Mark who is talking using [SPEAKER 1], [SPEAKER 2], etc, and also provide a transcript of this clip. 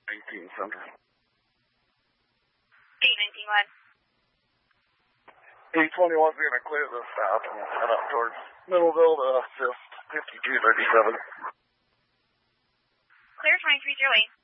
[SPEAKER 1] 18 Central.
[SPEAKER 2] 819 1.
[SPEAKER 1] 821's going to clear the south and head up towards Middleville to assist 5237.
[SPEAKER 2] Clear 2308.